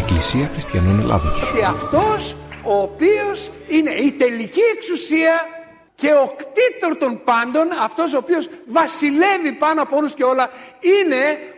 Εκκλησία Χριστιανών Ελλάδος. Και αυτός ο οποίος είναι η τελική εξουσία και ο κτήτορ των πάντων, αυτός ο οποίος βασιλεύει πάνω από όλους και όλα, είναι